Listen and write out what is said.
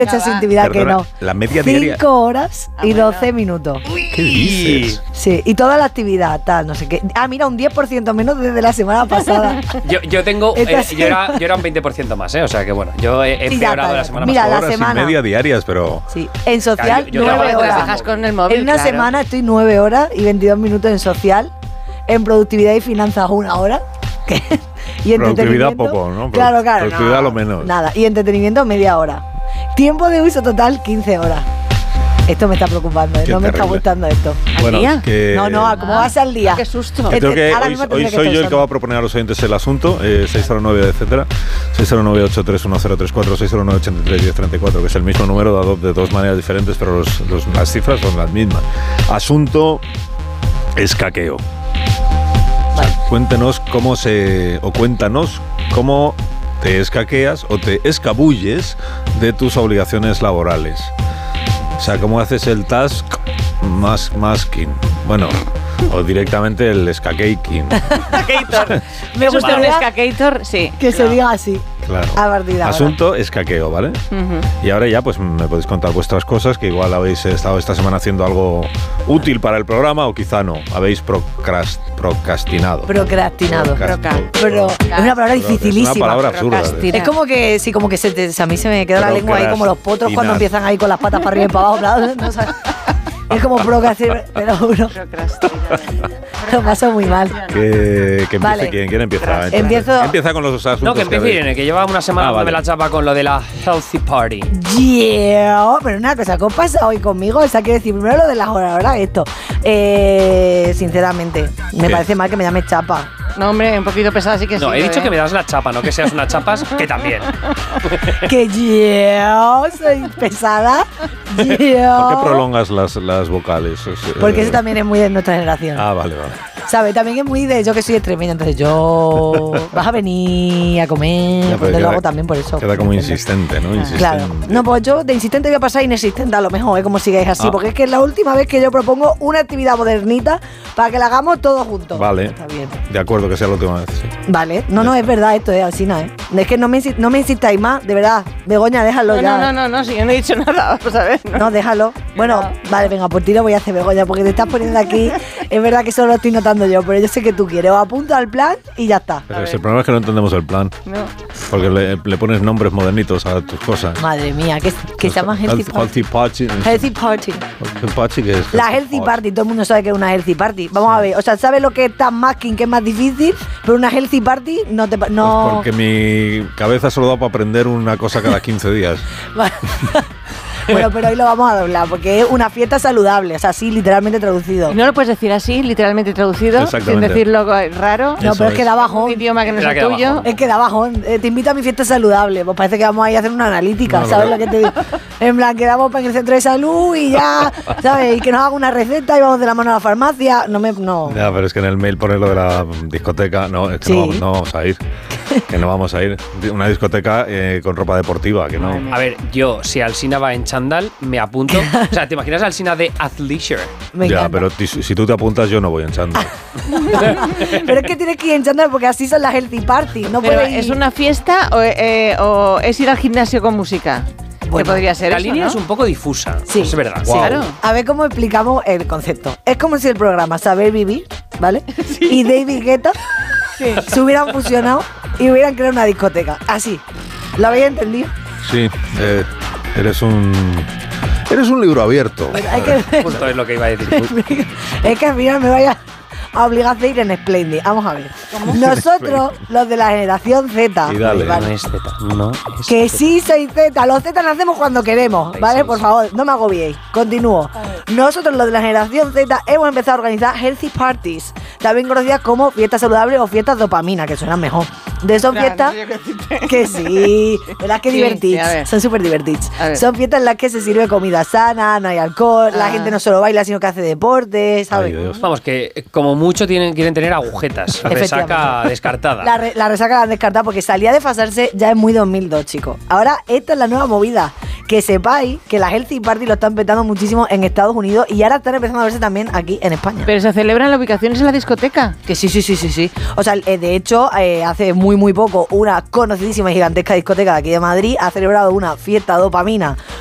Esa intimidad que no. La media diaria. 5 horas y 12 minutos. ¿Qué dices? Sí, y toda la actividad, tal, no sé qué. Ah, mira, un 10% menos desde la semana pasada. Yo tengo. Yo era un 20% más, ¿eh? O sea que bueno, yo he empeorado la semana mira, pasada. la semana. Y media diarias, pero. Sí, en social, yo 9 horas. Dejas con el móvil, en una semana estoy 9 horas y 22 minutos en social. En productividad y finanzas, 1 hora. Y productividad poco, ¿no? Claro. Productividad no, lo menos. Nada. Y entretenimiento, media hora. Tiempo de uso total, 15 horas. Esto me está preocupando, ¿eh? No me está gustando esto. Bueno, ¿Al día? No, ¿cómo vas al día? Qué susto. Creo que hoy soy yo el que va a proponer a los oyentes el asunto. 609, etcétera. 609-831034, 609-831034, que es el mismo número dado de dos maneras diferentes, pero las cifras son las mismas. Asunto escaqueo. O sea, cuéntanos cómo te escaqueas o te escabulles de tus obligaciones laborales. O sea, cómo haces el task masking. Bueno, o directamente el escaqueaking. Me gusta un escaqueator, sí. Que se diga así. Claro. A partir de ahora. Asunto escaqueo, ¿vale? Y ahora ya pues me podéis contar vuestras cosas, que igual habéis estado esta semana haciendo algo útil para el programa o quizá no. Habéis procrastinado. Procrastinado. Pero es una palabra dificilísima. Es una palabra absurda. Es como que, sí, como que a mí se me queda la lengua ahí como los potros cuando empiezan ahí con las patas para arriba y para abajo. Claro, no sabes. Es como procrastinar, pero uno lo paso muy mal. Que empiece vale. ¿Quién empieza? Empieza con los asuntos. No, que empiece Irene, que lleva una semana dándome la chapa con lo de la Healthy Party. Yeah, pero una cosa, ¿qué os pasa hoy conmigo? O sea, quiero decir, primero lo de las horas, ahora esto. Sinceramente, me parece mal que me llames chapa. No, hombre, un poquito pesada sí que sí. No, he dicho que me das la chapa, no que seas una chapas, que también. Que yo soy pesada. ¿Por qué prolongas las vocales? Porque eso también es muy de nuestra generación. Ah, vale. ¿Sabes? También es muy de yo que soy extremeña, entonces yo vas a venir a comer, pues lo hago también por eso. Queda como insistente, ¿no? Insistente. Claro. No, pues yo de insistente voy a pasar a inexistente a lo mejor, como sigáis así, porque es que es la última vez que yo propongo una actividad modernita para que la hagamos todos juntos. Vale. Está bien. De acuerdo, que sea la última vez, sí. Vale. No, es verdad esto, Alsina, ¿eh? Es que no me insistáis más, de verdad. Begoña, déjalo ya. No, si yo no he dicho nada, vamos a ver. No, déjalo. Bueno, vale, venga, por ti lo voy a hacer, Begoña, porque te estás poniendo aquí. Es verdad que solo lo estoy notando yo, pero yo sé que tú quieres. O apunto al plan y ya está. Pero el problema es que no entendemos el plan. No. Porque le pones nombres modernitos a tus cosas. Madre mía, que se llama Healthy Party. Healthy Party. Healthy Party, ¿qué es? La Healthy Party, todo el mundo sabe que es una Healthy Party. Vamos a ver, o sea, ¿sabes lo que es task masking, que es más difícil? Pero una Healthy Party no te... No. Pues porque mi cabeza solo da para aprender una cosa cada 15 días. Bueno, pero hoy lo vamos a doblar, porque es una fiesta saludable, o sea, así literalmente traducido. ¿No lo puedes decir así, literalmente traducido? Sin decirlo raro. No, pero es que da bajón. Un idioma que no es el tuyo. Es que da bajón. Te invito a mi fiesta saludable. Pues parece que vamos a ir a hacer una analítica, ¿sabes lo que te digo? En plan, quedamos en el centro de salud y ya, ¿sabes? Y que nos haga una receta y vamos de la mano a la farmacia. No. Ya, pero es que en el mail poner lo de la discoteca, no, es que no vamos a ir. Que no vamos a ir. Una discoteca con ropa deportiva, que no. A ver, yo, si Alsina va en chándal, me apunto. O sea, ¿te imaginas a Alsina de athleisure? Ya, pero si tú te apuntas, yo no voy en chándal. Pero es que tienes que ir en chándal porque así son las Healthy Party. No pero ¿es una fiesta o es ir al gimnasio con música? Bueno, que podría ser la eso, línea ¿no? es un poco difusa. Sí, es verdad. Sí, claro. A ver cómo explicamos el concepto. Es como si el programa Saber Vivir, ¿vale? Sí. Y David Guetta se hubieran fusionado y hubieran creado una discoteca. Así. ¿Lo habéis entendido? Sí. Eres un libro abierto. Justo es lo que iba a decir. Es que al final me vaya a obligar a ir en Splendid. Vamos a ver. Nosotros, los de la generación Z, y dale, ¿vale? No es Z. No es que Z. sí soy Z. Los Z nacemos cuando queremos, ¿vale? Por favor, no me agobiéis. Continúo. Nosotros, los de la generación Z, hemos empezado a organizar Healthy Parties, también conocidas como fiestas saludables o fiestas dopamina, que suenan mejor. De son fiestas que sí, ¿verdad? Que divertidas. Son súper divertidas. Son fiestas en las que se sirve comida sana, no hay alcohol, la gente no solo baila, sino que hace deporte, ¿sabes? Vamos, que como mucho quieren tener agujetas. Resaca descartada. La resaca la han descartado porque salía de desfasarse ya es muy 2002, chicos. Ahora, esta es la nueva movida. que sepáis que las Healthy Party lo están petando muchísimo en Estados Unidos y ahora están empezando a verse también aquí en España. Pero se celebran las ubicaciones en la discoteca. Que sí. O sea, de hecho, hace muy poco, una conocidísima y gigantesca discoteca de aquí de Madrid ha celebrado una fiesta dopamina